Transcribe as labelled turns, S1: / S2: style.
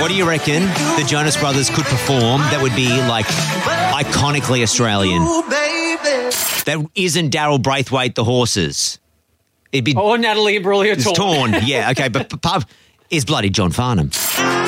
S1: What do you reckon the Jonas Brothers could perform that would be like iconically Australian? That isn't Daryl Braithwaite, The Horses. It'd be
S2: Natalie Imbruglia
S1: Torn. Yeah, okay, but is bloody John Farnham.